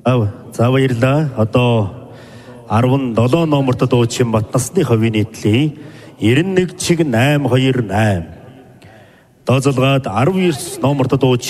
За баярлаа. Одоо 17 номерт дуучин Батнасны ховийн нийтлээ 91 чиг 828. Дооцолгоод 19 номерт дуучин